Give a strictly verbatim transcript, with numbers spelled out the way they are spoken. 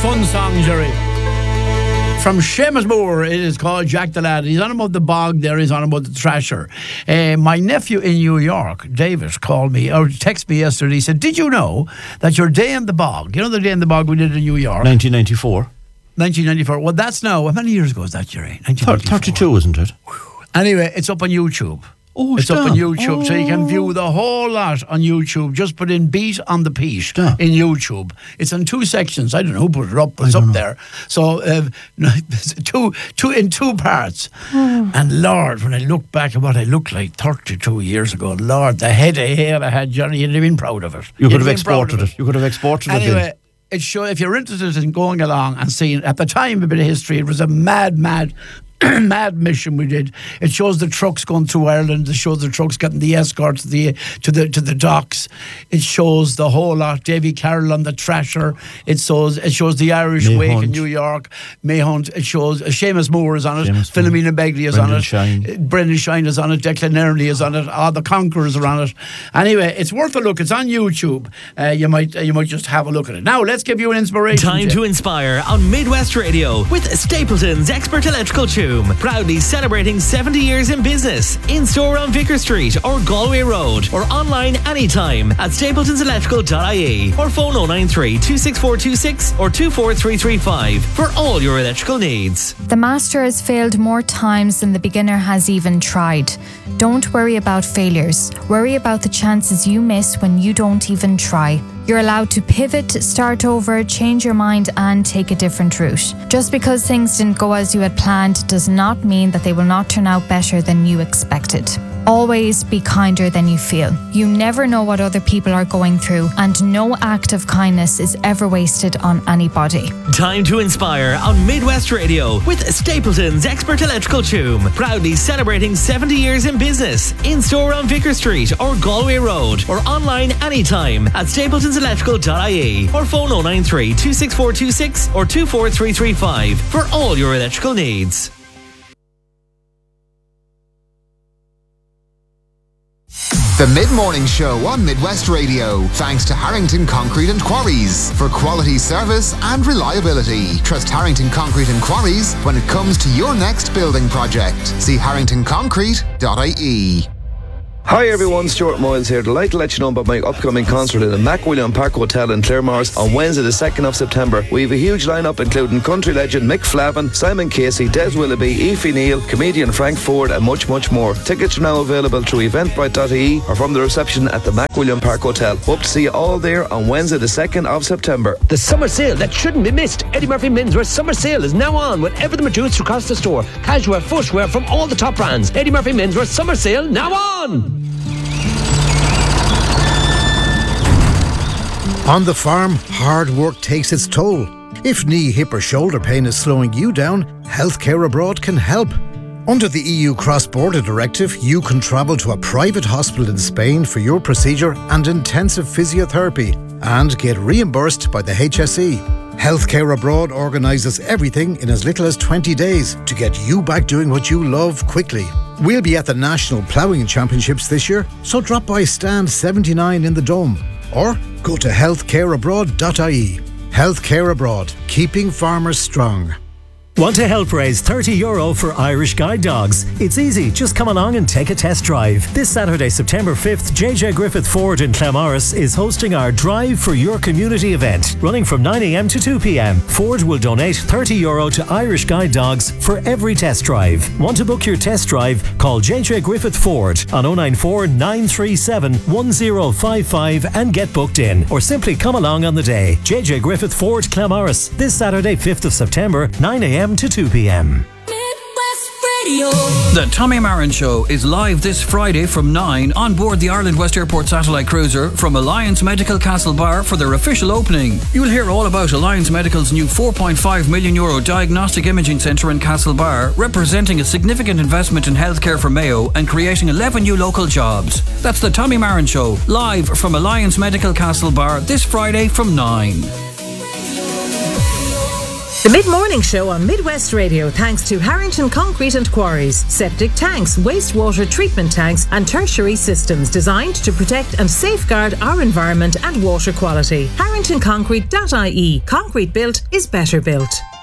fun song, Jerry. From Seamus Moore, it is called Jack the Lad. He's on about the bog there, he's on about the Thrasher. Uh, my nephew in New York, David, called me, or texted me yesterday. He said, did you know that your Day in the Bog, you know the Day in the Bog we did in New York? nineteen ninety-four. nineteen ninety-four. Well, that's now, how many years ago is that, Jerry? thirty-two, isn't it? Anyway, it's up on YouTube. Oh, it's stop. up on YouTube, oh. so you can view the whole lot on YouTube. Just put in Beat on the Pete Stop. in YouTube. It's in two sections. I don't know who put it up, but it's up know. there. So uh, two, two in two parts. Oh. And Lord, when I look back at what I looked like thirty-two years ago, Lord, the head of hair I had, Johnny, you'd have been proud of it. You You'd could have been proud exported of it. You could have exported it. Anyway, in. it's show, if you're interested in going along and seeing, at the time, a bit of history, it was a mad, mad mad mission we did. It shows the trucks going through Ireland. It shows the trucks getting the escort to the to the to the docks. It shows the whole lot. Davy Carroll on the Thrasher. It shows it shows the Irish May Wake Hunt. in New York. May Hunt. It shows uh, Seamus Moore is on it. Seamus Philomena Begley is Brendan on it. Shine. Uh, Brendan Shine is on it. Declan Earnley is on it. All the Conquerors are on it. Anyway, it's worth a look. It's on YouTube. Uh, you might uh, you might just have a look at it. Now let's give you an inspiration. Time Jim. to inspire on Midwest Radio with Stapleton's Expert Electrical Tomb. Proudly celebrating seventy years in business. In store on Vicar Street or Galway Road, or online anytime at stapletons electrical dot I E, or phone oh nine three, two six four two six or two four three three five for all your electrical needs. The master has failed more times than the beginner has even tried. Don't worry about failures. Worry about the chances you miss when you don't even try. You're allowed to pivot, start over, change your mind and take a different route. Just because things didn't go as you had planned does not mean that they will not turn out better than you expected. Always be kinder than you feel. You never know what other people are going through, and no act of kindness is ever wasted on anybody. Time to inspire on Midwest Radio with Stapleton's Expert Electrical Tomb. Proudly celebrating seventy years in business. In store on Vicar Street or Galway Road, or online anytime at stapletons electrical dot I E, or phone oh nine three, two six four two six or two four three three five for all your electrical needs. The Mid-Morning Show on Midwest Radio, thanks to Harrington Concrete and Quarries. For quality service and reliability, trust Harrington Concrete and Quarries when it comes to your next building project. See harrington concrete dot I E. Hi everyone, Stuart Moyles here. I'd like to let you know about my upcoming concert in the MacWilliam Park Hotel in Claremorris on Wednesday the second of September. We have a huge lineup including country legend Mick Flavin, Simon Casey, Des Willoughby, Aoife Neal, comedian Frank Ford and much much more. Tickets are now available through eventbrite dot I E or from the reception at the MacWilliam Park Hotel. Hope to see you all there on Wednesday the second of September. The summer sale that shouldn't be missed. Eddie Murphy Menswear summer sale is now on with everything reduced across the store. Casual, footwear from all the top brands. Eddie Murphy Menswear summer sale now on. On the farm, hard work takes its toll. If knee, hip or shoulder pain is slowing you down, Healthcare Abroad can help. Under the E U Cross-Border Directive, you can travel to a private hospital in Spain for your procedure and intensive physiotherapy and get reimbursed by the H S E. Healthcare Abroad organises everything in as little as twenty days to get you back doing what you love quickly. We'll be at the National Ploughing Championships this year, so drop by stand seventy-nine in the Dome or go to healthcare abroad dot I E. Healthcare Abroad, keeping farmers strong. Want to help raise thirty euro for Irish Guide Dogs? It's easy, just come along and take a test drive. This Saturday, September fifth, J J Griffith Ford in Claremorris is hosting our Drive for Your Community event, running from nine a m to two p m. Ford will donate thirty euro to Irish Guide Dogs for every test drive. Want to book your test drive? Call J J Griffith Ford on oh nine four, nine three seven, one oh five five and get booked in, or simply come along on the day. J J Griffith Ford, Claremorris, this Saturday, fifth of September, nine a m to two p m. The Tommy Marin Show is live this Friday from nine on board the Ireland West Airport satellite cruiser from Alliance Medical Castlebar for their official opening. You'll hear all about Alliance Medical's new four point five million euro diagnostic imaging centre in Castlebar, representing a significant investment in healthcare for Mayo and creating eleven new local jobs. That's the Tommy Marin Show, live from Alliance Medical Castlebar this Friday from nine. The Mid-Morning Show on Midwest Radio, thanks to Harrington Concrete and Quarries. Septic tanks, wastewater treatment tanks and tertiary systems designed to protect and safeguard our environment and water quality. harrington concrete dot I E. Concrete built is better built.